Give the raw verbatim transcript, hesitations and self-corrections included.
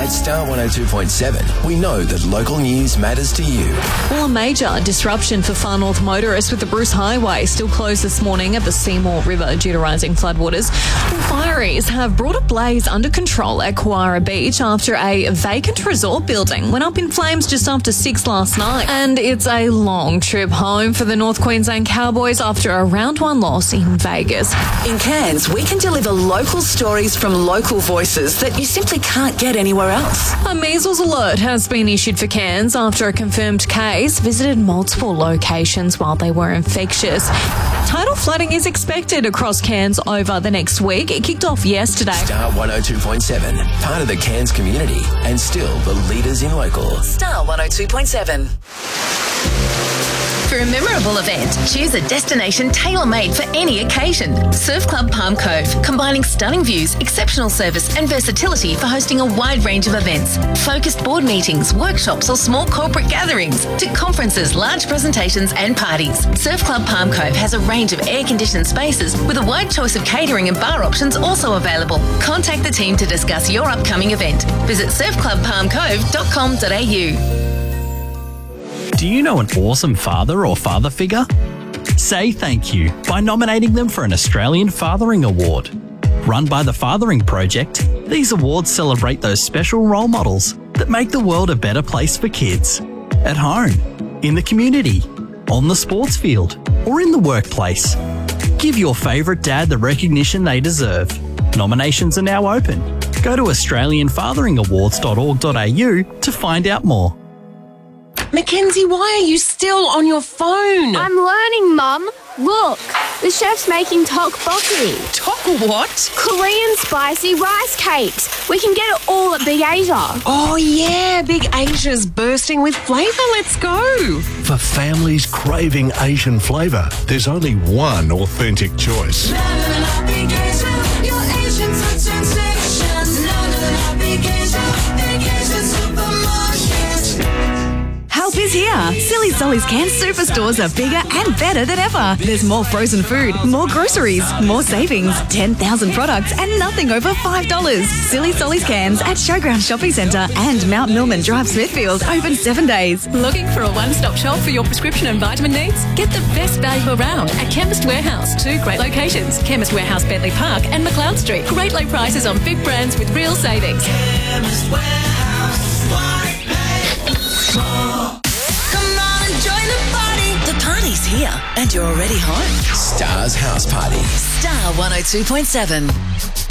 At Star one oh two point seven, we know that local news matters to you. Well, a major disruption for Far North motorists with the Bruce Highway still closed this morning at the Seymour River due to rising floodwaters. Well, fireys have brought a blaze under control at Kowara Beach after a vacant resort building went up in flames just after six last night. And it's a long trip home for the North Queensland Cowboys after a round one loss in Vegas. In Cairns, we can deliver local stories from local voices that you simply can't get anywhere else. A measles alert has been issued for Cairns after a confirmed case visited multiple locations while they were infectious. Tidal flooding is expected across Cairns over the next week. It kicked off yesterday. Star one oh two point seven, part of the Cairns community and still the leaders in local. Star one oh two point seven. For a memorable event, choose a destination tailor-made for any occasion. Surf Club Palm Cove, combining stunning views, exceptional service and versatility for hosting a wide range of events. Focused board meetings, workshops or small corporate gatherings, to conferences, large presentations and parties. Surf Club Palm Cove has a range of air-conditioned spaces with a wide choice of catering and bar options also available. Contact the team to discuss your upcoming event. Visit surf club palm cove dot com dot a u. Do you know an awesome father or father figure? Say thank you by nominating them for an Australian Fathering Award. Run by the Fathering Project, these awards celebrate those special role models that make the world a better place for kids. At home, in the community, on the sports field, or in the workplace. Give your favourite dad the recognition they deserve. Nominations are now open. Go to australian fathering awards dot org dot a u to find out more. Mackenzie, why are you still on your phone? I'm learning, Mum. Look, the chef's making tteokbokki. Tok what? Korean spicy rice cakes. We can get it all at Big Asia. Oh, yeah, Big Asia's bursting with flavour. Let's go. For families craving Asian flavour, there's only one authentic choice. Help is here. Silly Solly's Cairns superstores are bigger and better than ever. There's more frozen food, more groceries, more savings, ten thousand products and nothing over five dollars. Silly Solly's Cairns at Showground Shopping Centre and Mount Millman Drive Smithfield, open seven days. Looking for a one-stop shop for your prescription and vitamin needs? Get the best value around at Chemist Warehouse. Two great locations, Chemist Warehouse Bentley Park and McLeod Street. Great low prices on big brands with real savings. Chemist Warehouse, why pay more? Come on and join the party. The party's here and you're already home. Star's House Party. Star one oh two point seven.